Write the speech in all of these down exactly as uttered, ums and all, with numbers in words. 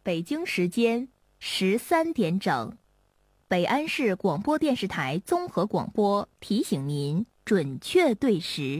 北京时间十三点整，北安市广播电视台综合广播提醒您准确对时。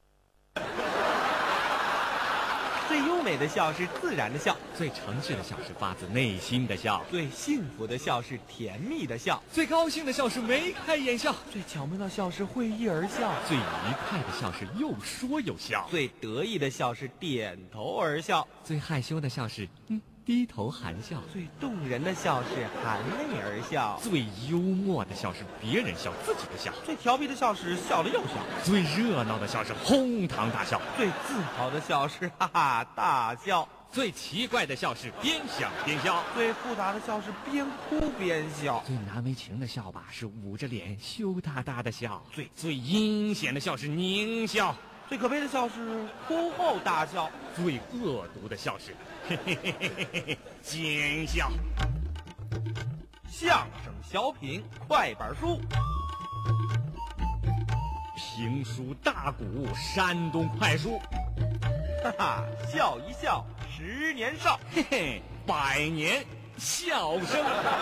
最优美的笑是自然的笑， 最诚实的笑是发自内心的笑， 最幸福的笑是甜蜜的笑， 最高兴的笑是眉开眼笑， 最巧妙的笑是会意而笑， 最愉快的笑是又说又笑， 最得意的笑是点头而笑， 最害羞的笑是嗯低头含笑， 最动人的笑是含泪而笑， 最幽默的笑是别人笑自己的笑， 最调皮的笑是笑了又笑， 最热闹的笑是哄堂大笑， 最自豪的笑是哈哈大笑， 最奇怪的笑是边想边笑， 最复杂的笑是边哭边笑， 最难为情的笑吧是捂着脸羞答答的笑，最最阴险的笑是狞笑， 最可悲的笑是哭后大笑， 最恶毒的笑是嘿嘿嘿嘿嘿嘿奸笑。 相声小品快板书， 评书大鼓山东快书， 哈哈，笑一笑十年少， 嘿嘿，百年笑声。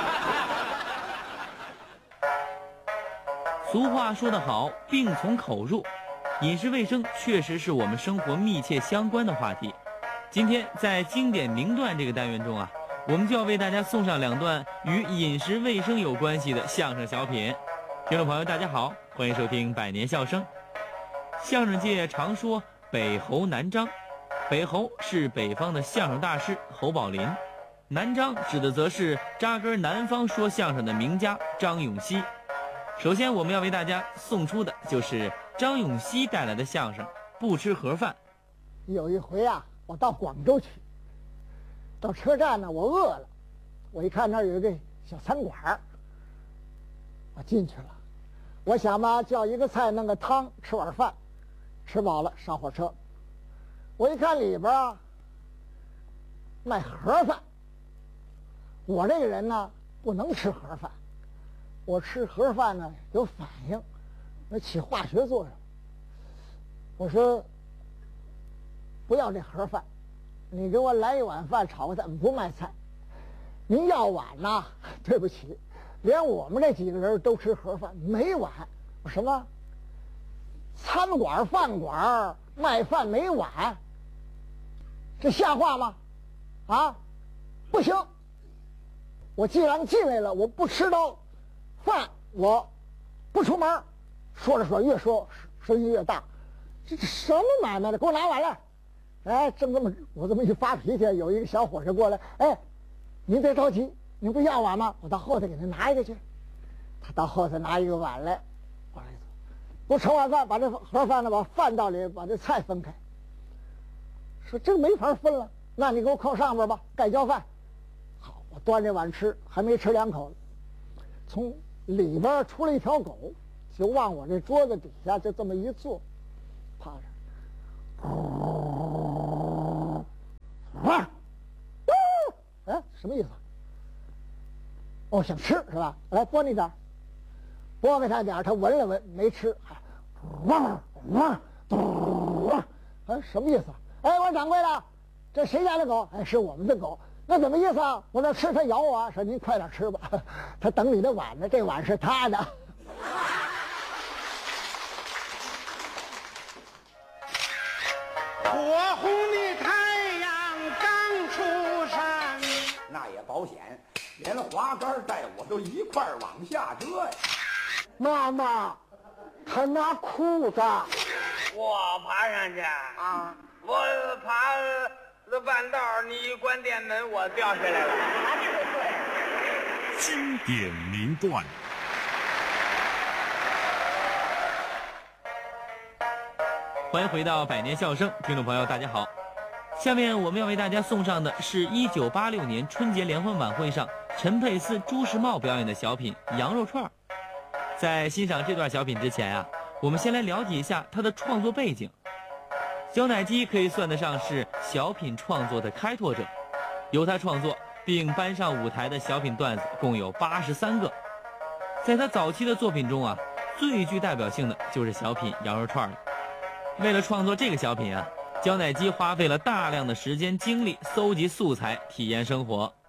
俗话说得好，病从口入。饮食卫生确实是我们生活密切相关的话题。今天在经典名段这个单元中啊，我们就要为大家送上两段与饮食卫生有关系的相声小品。听众朋友大家好，欢迎收听百年笑声。相声界常说北侯南张，北侯是北方的相声大师侯宝林，南张指的则是扎根南方说相声的名家张永熙。首先我们要为大家送出的就是张永熙带来的相声不吃盒饭。 有一回啊，我到广州去，到车站呢，我饿了，我一看那儿有一个小餐馆，我进去了。我想嘛，叫一个菜弄个汤，吃碗饭，吃饱了上火车。我一看里边啊卖盒饭，我这个人呢不能吃盒饭，我吃盒饭呢有反应，那起化学作用。我说不要这盒饭，你给我来一碗饭炒个菜，不卖菜。您要碗呐，对不起，连我们这几个人都吃盒饭，没碗。什么餐馆饭馆卖饭没碗，这像话吗？啊，不行，我既然进来了，我不吃到饭，我不出门。说着说越说声音越大，这这什么买卖的，给我拿碗来。哎，正这么我这么一发脾气，有一个小伙子过来，哎，您别着急，您不要碗吗？我到后头给他拿一个去。他到后头拿一个碗来，我来做，我盛碗饭，把这盒饭呢，把饭道里把这菜分开。说这没法分了，那你给我扣上边吧，盖浇饭。好，我端这碗吃，还没吃两口，从里边出了一条狗，就往我这桌子底下就这么一坐，趴着。啊！哎，什么意思？哦，想吃是吧？来拨你点，拨给他点，他闻了闻，没吃，还汪汪嘟，哎，什么意思？哎，我说掌柜的，这谁家的狗？哎，是我们的狗。那怎么意思啊？我这吃它咬我，说您快点吃吧，他等你的碗呢，这碗是他的。 火红的太阳刚出山， 那也保险，连滑竿带我都一块儿往下折呀。 妈妈，他拿裤子。 我爬上去啊！我爬了半道，你一关电门，我掉下来了。 经典名段。 欢迎回到百年笑声，听众朋友大家好。下面我们要为大家送上的是一九八六年春节联欢晚会上陈佩斯、朱时茂表演的小品《羊肉串》。在欣赏这段小品之前啊，我们先来了解一下他的创作背景。焦乃基可以算得上是小品创作的开拓者，由他创作并搬上舞台的小品段子共有八十三个。在他早期的作品中啊，最具代表性的就是小品《羊肉串》了。为了创作这个小品啊，焦乃基花费了大量的时间精力搜集素材，体验生活。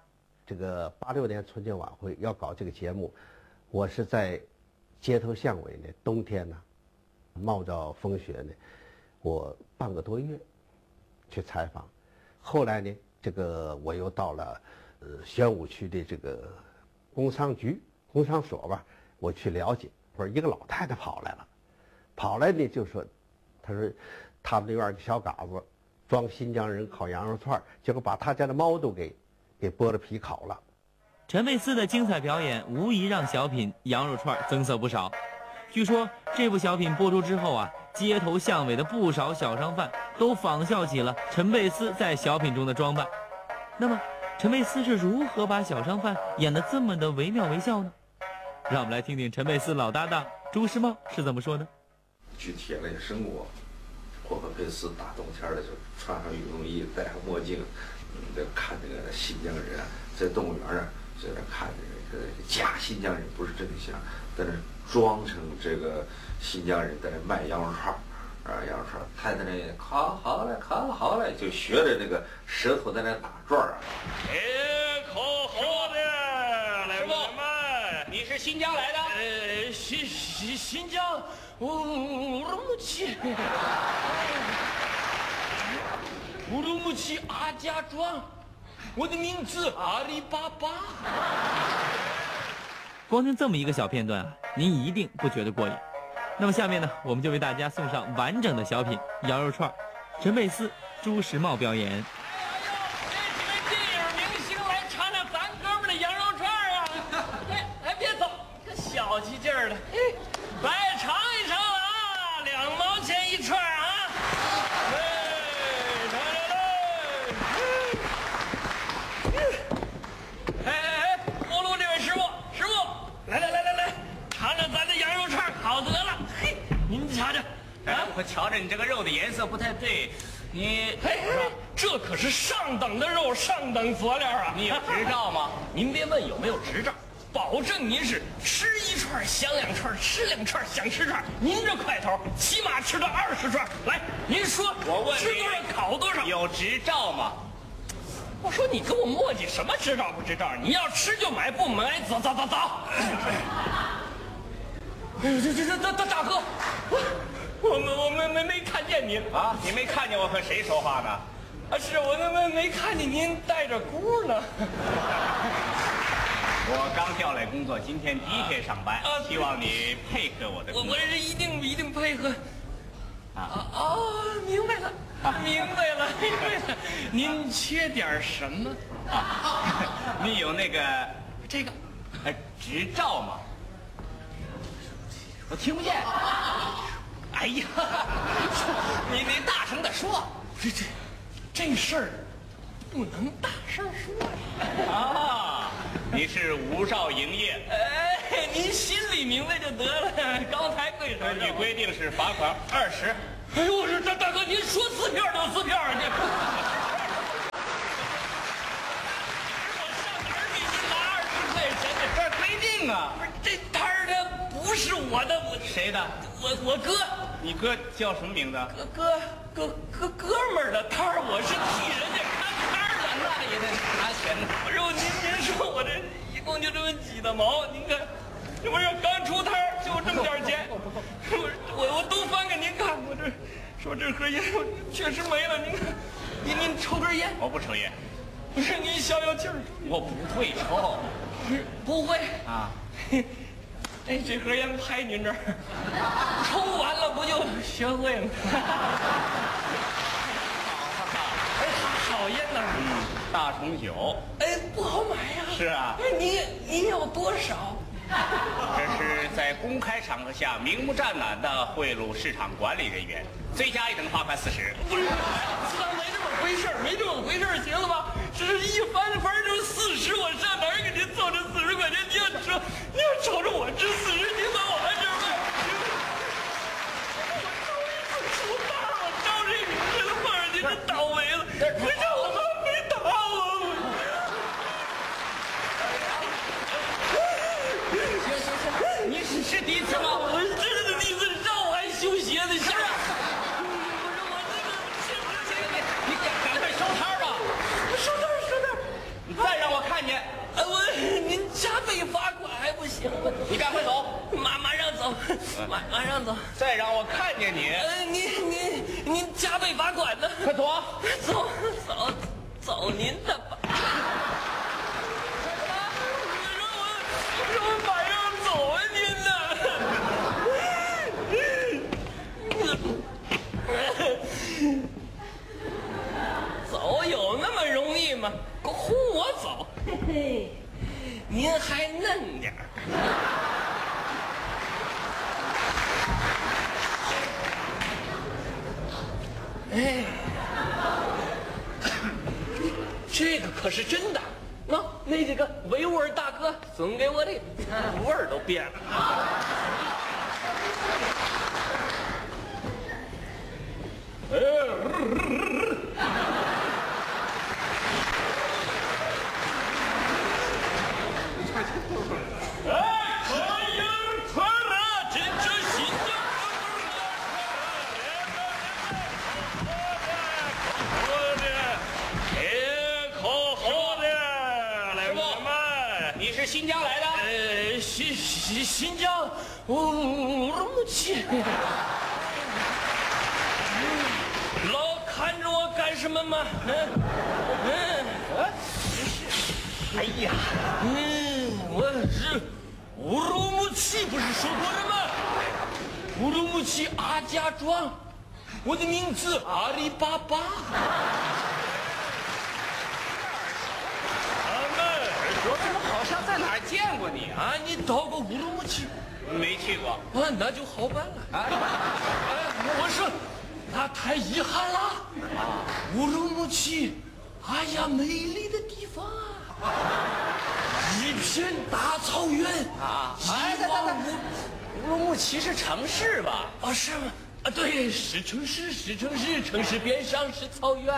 这个八六年春节晚会要搞这个节目，我是在街头巷尾呢，冬天呢，冒着风雪呢，我半个多月去采访。后来呢，这个我又到了呃玄武区的这个工商局、工商所吧，我去了解。不是一个老太太跑来了，跑来呢就说，她说他们那院一个小嘎子装新疆人烤羊肉串，结果把他家的猫都给给剥了皮烤了。 陈佩斯的精彩表演无疑让小品羊肉串增色不少。据说这部小品播出之后啊，街头巷尾的不少小商贩都仿效起了陈佩斯在小品中的装扮。那么陈佩斯是如何把小商贩演得这么的惟妙惟肖呢？让我们来听听陈佩斯老搭档朱时茂是怎么说的。 具体的也生活，我和佩斯大冬天的就穿上羽绒衣，戴上墨镜，嗯，在看这个新疆人在动物园上在那看这个假新疆人，不是真的像，在那装成这个新疆人在那卖羊肉串啊，羊肉串，他在那烤好了，烤好了，就学着那个舌头在那打转啊。 哎，烤好的，来吧。你是新疆来的？ 呃，新新新疆，乌鲁木齐，乌鲁木齐阿家庄，我的名字阿里巴巴。 光听这么一个小片段啊，您一定不觉得过瘾。那么下面呢，我们就为大家送上完整的小品《羊肉串》，陈佩斯、朱时茂表演。 小气劲儿的，来尝一尝啊，两毛钱一串啊！哎，来来来！哎哎哎，锅炉这位师傅，师傅，来来来来来，尝尝咱的羊肉串，好得了。嘿，您瞧瞧， 啊，我瞧着你这个肉的颜色不太对，你哎，这可是上等的肉，上等佐料啊！ 你有执照吗？ 您别问有没有执照。保证您是吃一串想两串，吃两串想吃串。您这块头起码吃到二十串。来，您说我问吃多少烤多少？ 有执照吗？ 我说你跟我磨叽什么执照不执照？你要吃就买，不买走走走走。哎呦，这这这大大哥，我我我没没没看见您啊！你没看见我和谁说话呢？ 啊，是我那没没看见您带着箍呢。 我刚调来工作，今天第一天上班，啊、希望你配合我的工作。 我我是一定一定配合。啊哦，明白了，啊、明白了，明白了。您缺点什么？ 啊，你有那个这个， 呃，执照吗？我听不见。 哎呀，你你大声的说，这这这事儿不能大声说呀。 啊。你是无照营业， 哎，您心里明白就得了。刚才贵根据规定是罚款二十。 哎呦，我说大大哥，您说撕票就撕票去。我上哪儿给您拿二十块钱去？ 这是规定啊！ 不是这摊儿的不是我的，我谁的？ 我我哥。 你哥叫什么名字？ 哥哥哥哥哥们儿的摊儿，我是替人家看摊儿的， 那也得拿钱呢。 我说您您说我这一共就这么几的毛，您看，这不是刚出摊儿就这么点钱，我我我都翻给您看，我这说这盒烟我确实没了，您看，您您抽根烟？ 我不抽烟。 不是您消消气儿？ 我不会抽。 不会啊？ 哎，这盒烟拍您这儿，抽完了不就学会了？哎，好烟呐！ 嗯，大重酒。 哎，不好买呀。 是啊。 哎，您您要多少？ 这是在公开场合下明目张胆的贿赂市场管理人员，罪加一等，罚款四十。 不是，司长没这么回事儿，没这么回事儿，行了吧？这是一翻翻就四十，我上哪儿给您凑这四十块钱？你要说，你要瞅着我值四十，您把我还这儿卖？我出大了，我招这名这个碰上您这倒霉了，你让我还没打我。 行行行，你是是第一次吗？ 我是真的第一次，让我还修鞋呢，行了。 你赶赶快收摊吧。 晚晚上走。 再让我看见你， 呃，你你你加倍罚款呢？ 快走， 走走走您的吧。走有那么容易吗？给我轰我走！嘿嘿，您还嫩点儿。哎，这个可是真的。那、哦、那几个维吾尔大哥送给我的，味儿都变了。 新疆来的？ 呃，新新新疆乌鲁木齐。老看着我干什么吗？嗯嗯， 哎呀， 嗯，我是乌鲁木齐，不是说过了吗？乌鲁木齐阿家庄，我的名字阿里巴巴。 我怎么好像在哪儿见过你啊？你到过乌鲁木齐？ 没去过。 啊，那就好办了。啊，我说，那太遗憾了。啊，乌鲁木齐，哎呀，美丽的地方啊，一片大草原啊。哎，等等等，乌鲁木齐是城市吧？ 啊，是吗？啊，对，是城市，是城市，城市边上是草原。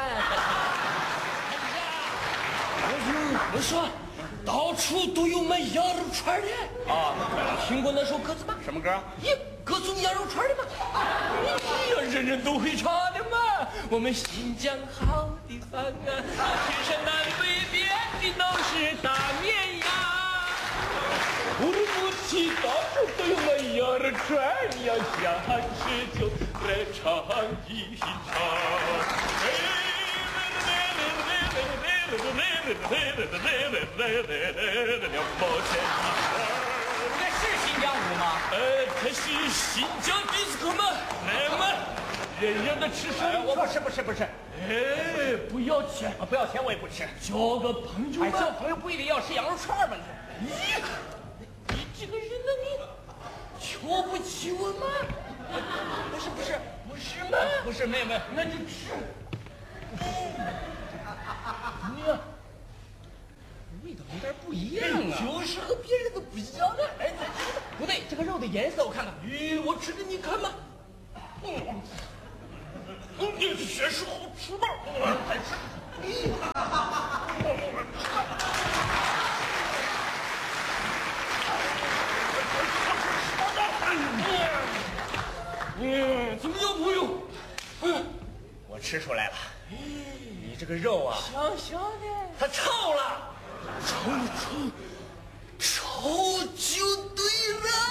我我说。到处都有卖羊肉串的啊！ 听过那首歌子吗？ 什么歌？ 耶，歌颂羊肉串的嘛。哎呀，人人都会唱的嘛。我们新疆好地方啊，天山南北遍地都是大绵羊。乌鲁木齐到处都有卖羊肉串，你要想吃就来尝一尝。 这是新疆舞吗？ 呃，这是新疆迪斯科吗？来嘛，人人的吃什么？ 我不吃，不吃，不吃。 哎，不要钱， 不要钱我也不吃。 交个朋友。 哎，交朋友不一定要吃羊肉串吗？ 咦，你这个人呢，你瞧不起我吗？ 不是，不是， 不是吗？ 不是，妹妹， 那就吃。你看。 味道有点不一样啊， 就是和别人的不一样的。 哎，不对，这个肉的颜色我看看。 咦，我吃给你看嘛。嗯，你确实好吃吧？还吃。嗯，怎么样，朋友？嗯， 我吃出来了。你这个肉啊， 香香的， 它臭了。 臭臭臭就对了。